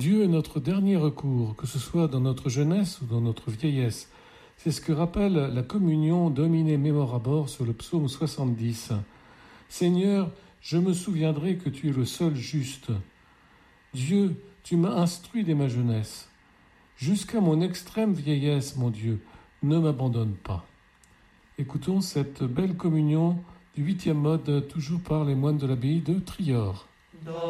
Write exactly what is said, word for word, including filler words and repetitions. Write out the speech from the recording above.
Dieu est notre dernier recours, que ce soit dans notre jeunesse ou dans notre vieillesse. C'est ce que rappelle la communion Domine Memorabor sur le psaume soixante-dix. Seigneur, je me souviendrai que tu es le seul juste. Dieu, tu m'as instruit dès ma jeunesse. Jusqu'à mon extrême vieillesse, mon Dieu, ne m'abandonne pas. Écoutons cette belle communion du huitième mode, toujours par les moines de l'abbaye de Trior.